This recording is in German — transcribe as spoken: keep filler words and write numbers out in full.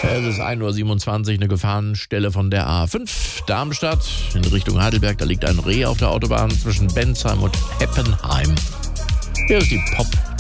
Es ist ein Uhr siebenundzwanzig, eine Gefahrenstelle von der A fünf Darmstadt in Richtung Heidelberg. Da liegt ein Reh auf der Autobahn zwischen Bensheim und Heppenheim. Hier ist die Pop